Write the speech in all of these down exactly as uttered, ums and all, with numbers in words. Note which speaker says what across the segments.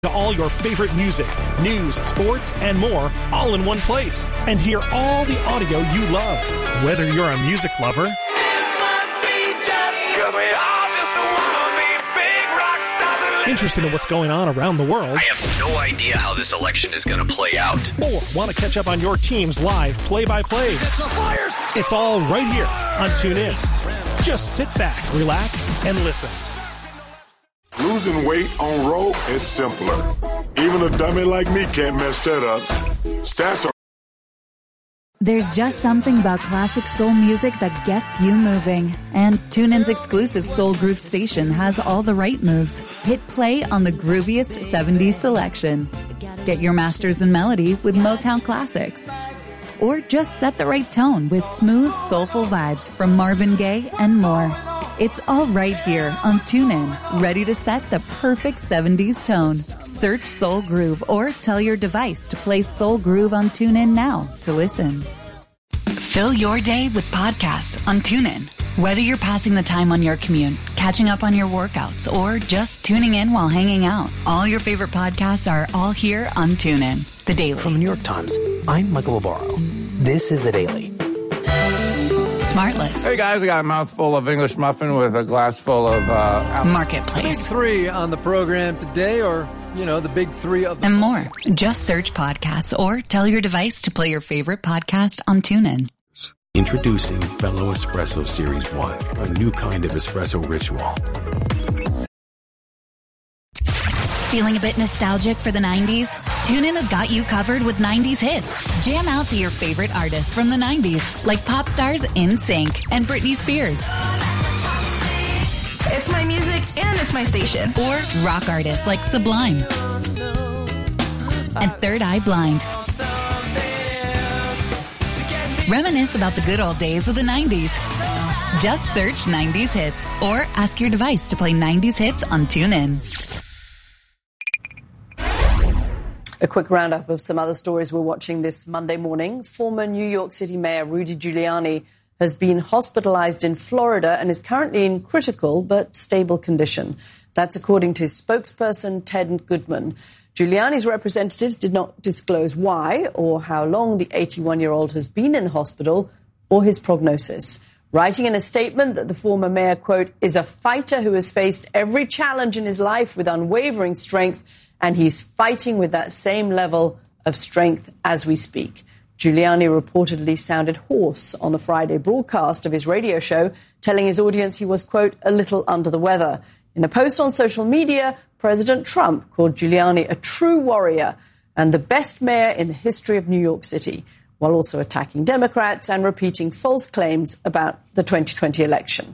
Speaker 1: To all your favorite music, news, sports, and more, all in one place. And hear all the audio you love. Whether you're a music lover, interested in what's going on around the world,
Speaker 2: I have no idea how this election is going to play out,
Speaker 1: or want to catch up on your team's live play-by-plays, it's all right here on TuneIn. Just sit back, relax, and listen.
Speaker 3: Losing weight on road is simpler. Even a dummy like me can't mess that up. Stats are...
Speaker 4: There's just something about classic soul music that gets you moving. And TuneIn's exclusive Soul Groove station has all the right moves. Hit play on the grooviest seventies selection. Get your masters in melody with Motown classics. Or just set the right tone with smooth, soulful vibes from Marvin Gaye and more. It's all right here on TuneIn, ready to set the perfect seventies tone. Search Soul Groove or tell your device to play Soul Groove on TuneIn now to listen. Fill your day with podcasts on TuneIn. Whether you're passing the time on your commute, catching up on your workouts, or just tuning in while hanging out, all your favorite podcasts are all here on TuneIn. The Daily.
Speaker 5: From the New York Times, I'm Michael Barbaro. This is The Daily.
Speaker 4: Smartless.
Speaker 6: Hey guys, I got a mouthful of English muffin with a glass full of uh,
Speaker 4: Marketplace.
Speaker 7: Big three on the program today, or, you know, the big three of the
Speaker 4: and more. Just search podcasts or tell your device to play your favorite podcast on TuneIn.
Speaker 8: Introducing Fellow Espresso Series one, a new kind of espresso ritual.
Speaker 4: Feeling a bit nostalgic for the nineties? TuneIn has got you covered with nineties hits. Jam out to your favorite artists from the nineties, like pop stars In Sync and Britney Spears.
Speaker 9: It's my music and it's my station.
Speaker 4: Or rock artists like Sublime and Third Eye Blind. Reminisce about the good old days of the nineties. Just search nineties hits or ask your device to play nineties hits on TuneIn.
Speaker 10: A quick roundup of some other stories we're watching this Monday morning. Former New York City Mayor Rudy Giuliani has been hospitalized in Florida and is currently in critical but stable condition. That's according to spokesperson Ted Goodman. Giuliani's representatives did not disclose why or how long the eighty-one-year-old has been in the hospital or his prognosis. Writing in a statement that the former mayor, quote, is a fighter who has faced every challenge in his life with unwavering strength, and he's fighting with that same level of strength as we speak. Giuliani reportedly sounded hoarse on the Friday broadcast of his radio show, telling his audience he was, quote, a little under the weather. In a post on social media, President Trump called Giuliani a true warrior and the best mayor in the history of New York City, while also attacking Democrats and repeating false claims about the twenty twenty election.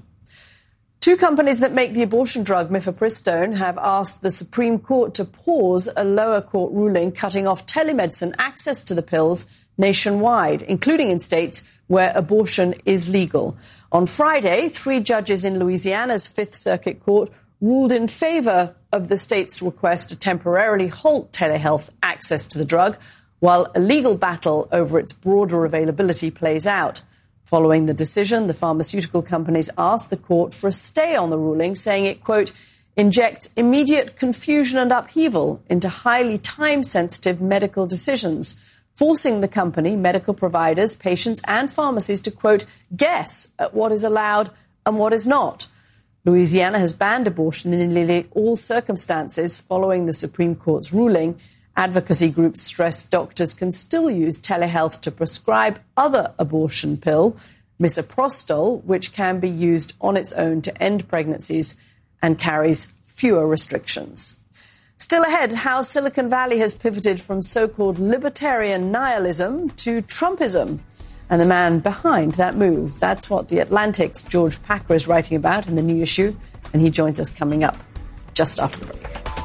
Speaker 10: Two companies that make the abortion drug mifepristone have asked the Supreme Court to pause a lower court ruling cutting off telemedicine access to the pills nationwide, including in states where abortion is legal. On Friday, three judges in Louisiana's Fifth Circuit Court ruled in favor of the state's request to temporarily halt telehealth access to the drug, while a legal battle over its broader availability plays out. Following the decision, the pharmaceutical companies asked the court for a stay on the ruling, saying it, quote, injects immediate confusion and upheaval into highly time-sensitive medical decisions, forcing the company, medical providers, patients and pharmacies to, quote, guess at what is allowed and what is not. Louisiana has banned abortion in nearly all circumstances following the Supreme Court's ruling. Advocacy groups stress doctors can still use telehealth to prescribe other abortion pill, misoprostol, which can be used on its own to end pregnancies and carries fewer restrictions. Still ahead, how Silicon Valley has pivoted from so-called libertarian nihilism to Trumpism, and the man behind that move. That's what The Atlantic's George Packer is writing about in the new issue, and he joins us coming up just after the break.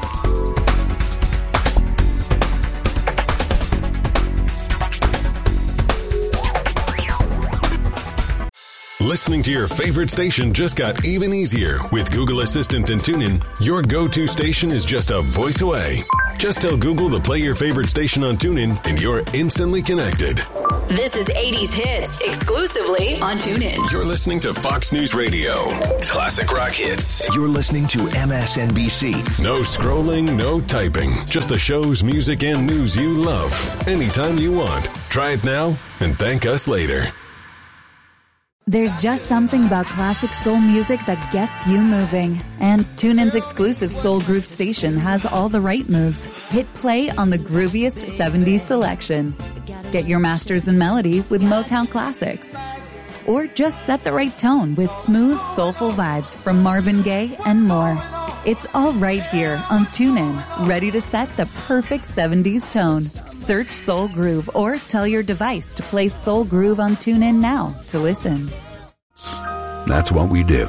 Speaker 11: Listening to your favorite station just got even easier. With Google Assistant and TuneIn, your go-to station is just a voice away. Just tell Google to play your favorite station on TuneIn, and you're instantly connected.
Speaker 12: This is eighties Hits, exclusively on TuneIn.
Speaker 11: You're listening to Fox News Radio. Classic rock hits.
Speaker 13: You're listening to M S N B C.
Speaker 11: No scrolling, no typing. Just the shows, music, and news you love. Anytime you want. Try it now and thank us later.
Speaker 4: There's just something about classic soul music that gets you moving. And TuneIn's exclusive Soul Groove station has all the right moves. Hit play on the grooviest seventies selection. Get your masters in melody with Motown classics. Or just set the right tone with smooth, soulful vibes from Marvin Gaye and more. It's all right here on TuneIn, ready to set the perfect seventies tone. Search Soul Groove or tell your device to play Soul Groove on TuneIn now to listen.
Speaker 13: That's what we do.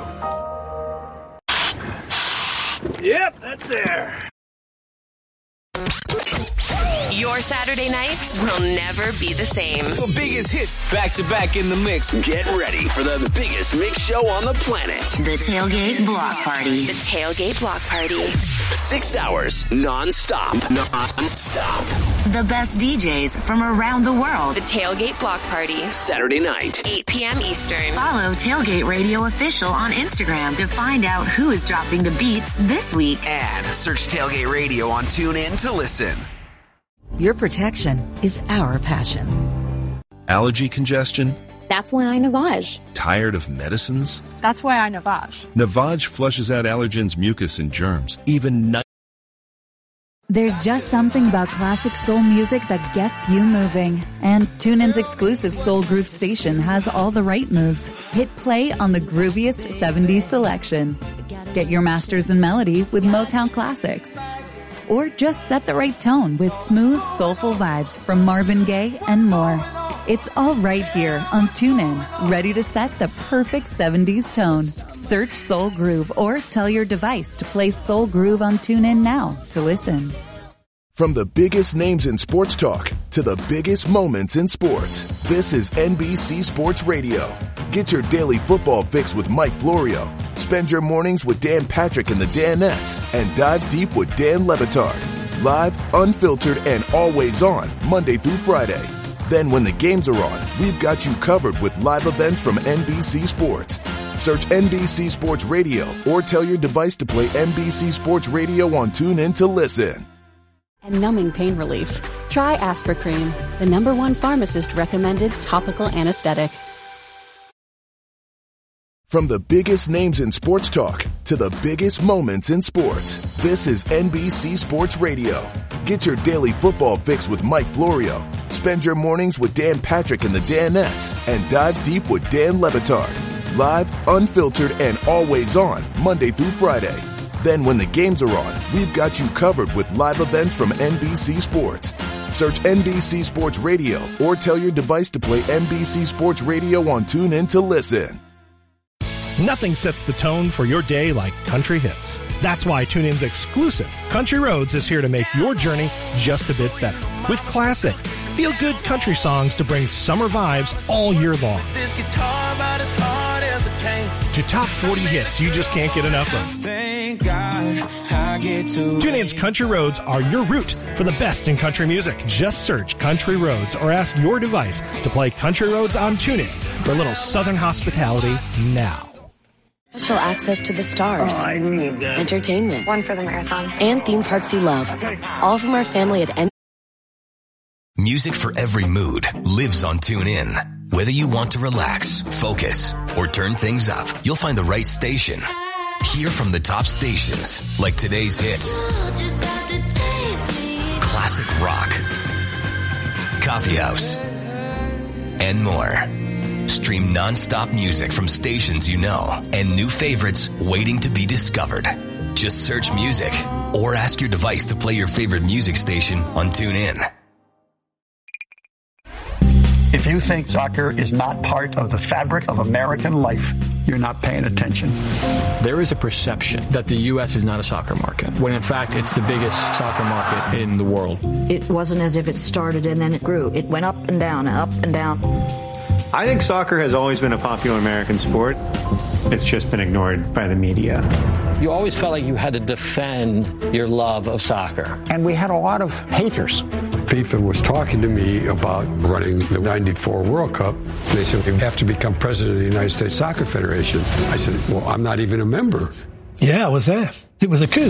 Speaker 1: Yep, that's there.
Speaker 12: Your Saturday nights will never be the same.
Speaker 14: The biggest hits back to back in the mix.
Speaker 15: Get ready for the biggest mix show on the planet.
Speaker 12: The Tailgate Block Party. The Tailgate Block Party.
Speaker 15: Six hours non-stop. Non-stop.
Speaker 12: The best D Js from around the world. The Tailgate Block Party.
Speaker 15: Saturday night.
Speaker 12: eight p.m. Eastern. Follow Tailgate Radio Official on Instagram to find out who is dropping the beats this week.
Speaker 14: And search Tailgate Radio on TuneIn to listen.
Speaker 16: Your protection is our passion.
Speaker 17: Allergy congestion?
Speaker 18: That's why I Navage.
Speaker 17: Tired of medicines?
Speaker 18: That's why I Navage.
Speaker 17: Navage flushes out allergens, mucus, and germs. Even night.
Speaker 4: There's just something about classic soul music that gets you moving. And TuneIn's exclusive Soul Groove station has all the right moves. Hit play on the grooviest seventies selection. Get your masters in melody with Motown classics. Or just set the right tone with smooth, soulful vibes from Marvin Gaye and more. It's all right here on TuneIn, ready to set the perfect seventies tone. Search Soul Groove or tell your device to play Soul Groove on TuneIn now to listen.
Speaker 19: From the biggest names in sports talk to the biggest moments in sports, this is N B C Sports Radio. Get your daily football fix with Mike Florio. Spend your mornings with Dan Patrick and the Danettes and dive deep with Dan Le Batard. Live, unfiltered, and always on Monday through Friday. Then when the games are on, we've got you covered with live events from N B C Sports. Search N B C Sports Radio or tell your device to play N B C Sports Radio on TuneIn to listen.
Speaker 20: And numbing pain relief. Try Aspercream, the number one pharmacist recommended topical anesthetic.
Speaker 19: From the biggest names in sports talk to the biggest moments in sports, this is N B C Sports Radio. Get your daily football fix with Mike Florio. Spend your mornings with Dan Patrick and the Danettes and dive deep with Dan Le Batard. Live, unfiltered, and always on Monday through Friday. Then when the games are on, we've got you covered with live events from N B C Sports. Search N B C Sports Radio or tell your device to play N B C Sports Radio on TuneIn to listen.
Speaker 1: Nothing sets the tone for your day like country hits. That's why TuneIn's exclusive Country Roads is here to make your journey just a bit better. With classic, feel-good country songs to bring summer vibes all year long.
Speaker 21: This guitar about as hard as it came.
Speaker 1: To top forty hits you just can't get enough of.
Speaker 21: Thank God I get to
Speaker 1: TuneIn's Country Roads are your route for the best in country music. Just search Country Roads or ask your device to play Country Roads on TuneIn for a little Southern hospitality now.
Speaker 20: Special access to the stars,
Speaker 21: oh, I need that.
Speaker 20: Entertainment,
Speaker 18: one for the marathon,
Speaker 20: and theme parks you love. All from our family at N.
Speaker 22: Music for every mood lives on TuneIn. Whether you want to relax, focus, or turn things up, you'll find the right station. Hear from the top stations like today's hits, classic rock, coffee house, and more. Stream non-stop music from stations you know and new favorites waiting to be discovered. Just search music or ask your device to play your favorite music station on TuneIn.
Speaker 23: If you think soccer is not part of the fabric of American life, you're not paying attention.
Speaker 24: There is a perception that the U S is not a soccer market, when in fact it's the biggest soccer market in the world.
Speaker 25: It wasn't as if it started and then it grew. It went up and down and up and down.
Speaker 26: I think soccer has always been a popular American sport. It's just been ignored by the media.
Speaker 27: You always felt like you had to defend your love of soccer.
Speaker 23: And we had a lot of haters.
Speaker 2: FIFA was talking to me about running the ninety-four World Cup. They said, you have to become president of the United States Soccer Federation. I said, well, I'm not even a member.
Speaker 3: Yeah, I was there. It was a coup.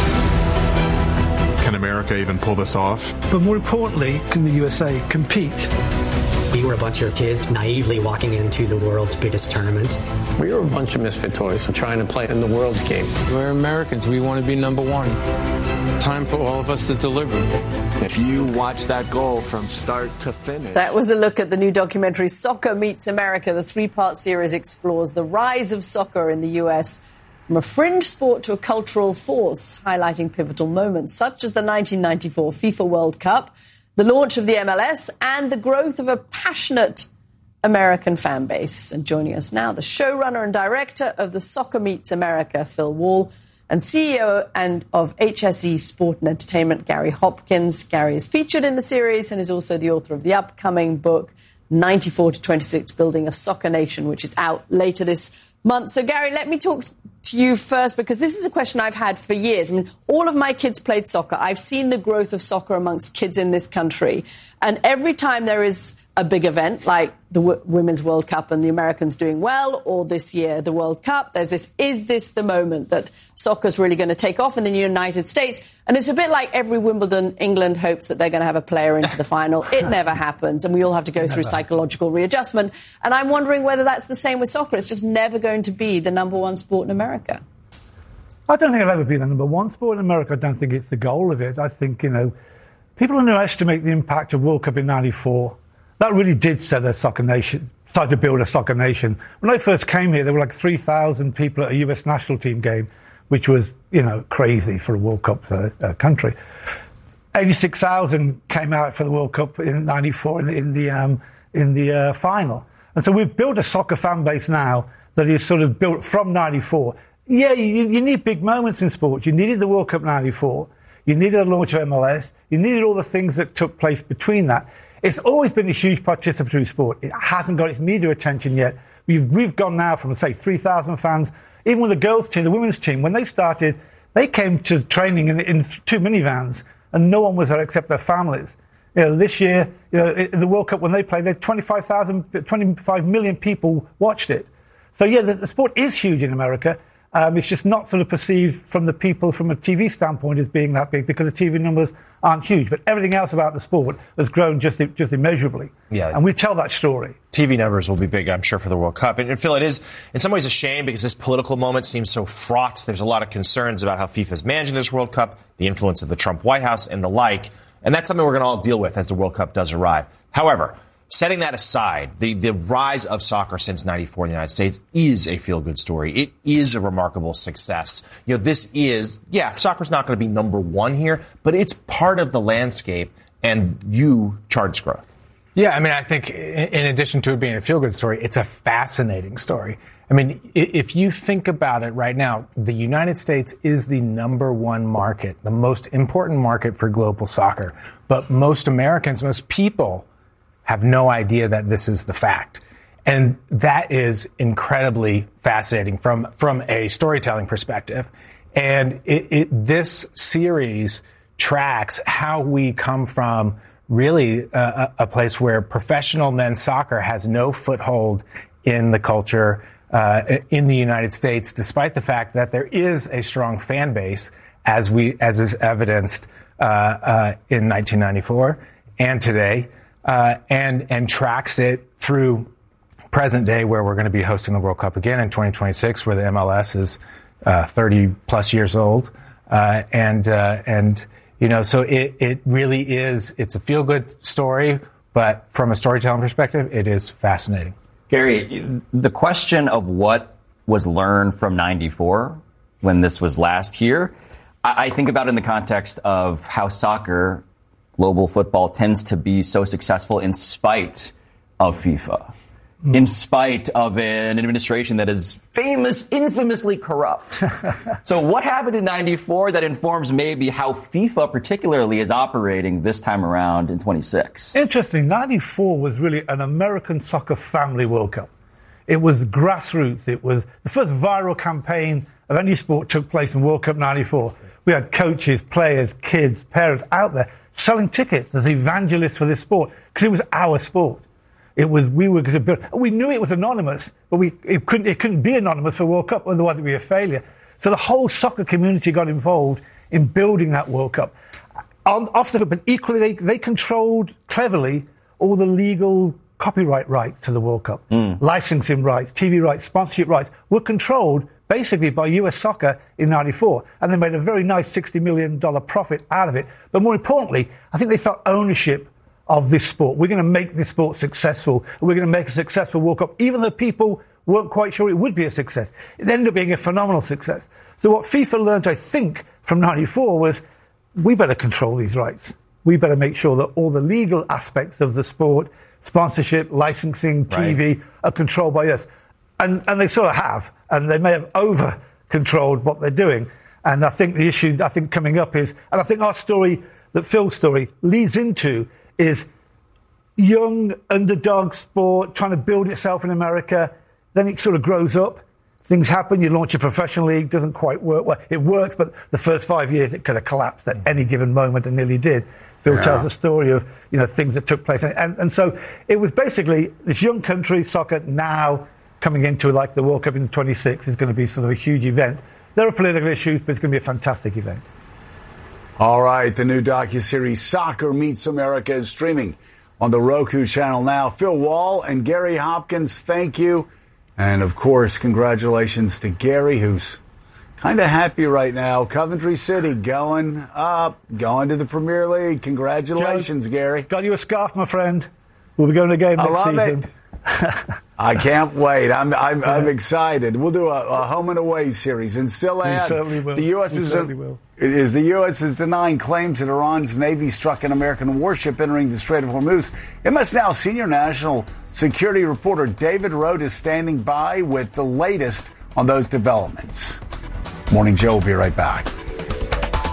Speaker 5: Can America even pull this off?
Speaker 3: But more importantly, can the U S A compete?
Speaker 6: We were a bunch of kids naively walking into the world's biggest tournament.
Speaker 7: We were a bunch of misfit toys trying to play in the world's game. We're Americans. We want to be number one. Time for all of us to deliver. If you watch that goal from start to finish.
Speaker 10: That was a look at the new documentary Soccer Meets America. The three-part series explores the rise of soccer in the U S from a fringe sport to a cultural force, highlighting pivotal moments such as the nineteen ninety-four FIFA World Cup, the launch of the M L S, and the growth of a passionate American fan base. And joining us now, the showrunner and director of the Soccer Meets America, Phil Wall, and C E O and of H S E Sport and Entertainment, Gary Hopkins. Gary is featured in the series and is also the author of the upcoming book, ninety-four to twenty-six, Building a Soccer Nation, which is out later this month. So, Gary, let me talk to you first, because this is a question I've had for years. I mean, all of my kids played soccer. I've seen the growth of soccer amongst kids in this country. And every time there is a big event like the w- Women's World Cup and the Americans doing well, or this year the World Cup, there's this, is this the moment that soccer's really going to take off in the United States? And it's a bit like every Wimbledon, England hopes that they're going to have a player into the final. It never happens, and we all have to go through psychological readjustment. And I'm wondering whether that's the same with soccer. It's just never going to be the number one sport in America.
Speaker 3: I don't think it'll ever be the number one sport in America. I don't think it's the goal of it. I think, you know, people underestimate the impact of World Cup in ninety-four. That really did set a soccer nation, started to build a soccer nation. When I first came here, there were like three thousand people at a U S national team game, which was, you know, crazy for a World Cup uh, uh, country. eighty-six thousand came out for the World Cup in ninety-four in, in the um, in the uh, final. And so we've built a soccer fan base now that is sort of built from ninety-four. Yeah, you, you need big moments in sports. You needed the World Cup ninety-four. You needed the launch of M L S. You needed all the things that took place between that. It's always been a huge participatory sport. It hasn't got its media attention yet. We've, we've gone now from, say, three thousand fans. Even with the girls' team, the women's team, when they started, they came to training in, in two minivans, and no one was there except their families. You know, this year, you know, in the World Cup, when they played, they twenty-five thousand, twenty-five million people watched it. So, yeah, the, the sport is huge in America. Um, it's just not sort of perceived from the people from a T V standpoint as being that big, because the T V numbers aren't huge. But everything else about the sport has grown just just immeasurably.
Speaker 8: Yeah.
Speaker 3: And we tell that story.
Speaker 8: T V numbers will be big, I'm sure, for the World Cup. And, and Phil, it is in some ways a shame because this political moment seems so fraught. There's a lot of concerns about how FIFA is managing this World Cup, the influence of the Trump White House and the like. And that's something we're going to all deal with as the World Cup does arrive. However, setting that aside, the, the rise of soccer since ninety-four in the United States is a feel-good story. It is a remarkable success. You know, this is, yeah, soccer's not going to be number one here, but it's part of the landscape, and you chart its growth.
Speaker 27: Yeah, I mean, I think in addition to it being a feel-good story, it's a fascinating story. I mean, if you think about it right now, the United States is the number one market, the most important market for global soccer. But most Americans, most people have no idea that this is the fact. And that is incredibly fascinating from, from a storytelling perspective. And it, it, this series tracks how we come from really a, a place where professional men's soccer has no foothold in the culture uh, in the United States, despite the fact that there is a strong fan base, as we as is evidenced uh, uh, in nineteen ninety-four and today. Uh, and, and tracks it through present day, where we're going to be hosting the World Cup again in twenty twenty-six, where the M L S is uh, thirty plus years old. Uh, and, uh, and, you know, so it, it really is, it's a feel good story, but from a storytelling perspective, it is fascinating.
Speaker 28: Gary, the question of what was learned from ninety-four when this was last here, I, I think about it in the context of how soccer, global football, tends to be so successful in spite of FIFA, mm. in spite of an administration that is famous, infamously corrupt. So what happened in ninety-four that informs maybe how FIFA particularly is operating this time around in twenty-six?
Speaker 3: Interesting. ninety-four was really an American soccer family World Cup. It was grassroots. It was the first viral campaign of any sport took place in World Cup ninety-four. We had coaches, players, kids, parents out there selling tickets as evangelists for this sport because it was our sport. It was we were going to build. We knew it was anonymous, but we it couldn't it couldn't be anonymous for World Cup, otherwise it'd be a failure. So the whole soccer community got involved in building that World Cup. On, off the but equally they they controlled cleverly all the legal copyright rights to the World Cup, mm. licensing rights, T V rights, sponsorship rights were controlled basically by U S Soccer in ninety-four, and they made a very nice sixty million dollars profit out of it. But more importantly, I think they felt ownership of this sport. We're going to make this sport successful. We're going to make a successful World Cup, even though people weren't quite sure it would be a success. It ended up being a phenomenal success. So what FIFA learned, I think, from ninety-four was we better control these rights. We better make sure that all the legal aspects of the sport, sponsorship, licensing, T V, right. are controlled by us. And, and they sort of have. And they may have over-controlled what they're doing. And I think the issue, I think, coming up is, and I think our story, that Phil's story, leads into, is young underdog sport trying to build itself in America. Then it sort of grows up. Things happen. You launch a professional league. Doesn't quite work. Well, it works, but the first five years it could have collapsed at any given moment and nearly did. Phil yeah. tells the story of, you know, things that took place. And, and, and so it was basically this young country, soccer, now coming into like the World Cup in twenty-six is going to be sort of a huge event. There are political issues, but it's going to be a fantastic event.
Speaker 9: All right, the new docuseries Soccer Meets America is streaming on the Roku channel now. Phil Wall and Gary Hopkins, thank you. And, of course, congratulations to Gary, who's kind of happy right now. Coventry City going up, going to the Premier League. Congratulations, Joe, Gary.
Speaker 3: Got you a scarf, my friend. We'll be going to a game next
Speaker 9: I love
Speaker 3: season.
Speaker 9: It. I can't wait. I'm I'm, yeah. I'm excited. We'll do a, a home and away series, and still add the U S
Speaker 3: we
Speaker 9: is
Speaker 3: a,
Speaker 9: is the U S is denying claims that Iran's Navy struck an American warship entering the Strait of Hormuz. M S Now senior national security reporter David Rohde is standing by with the latest on those developments. Morning Joe will be right back.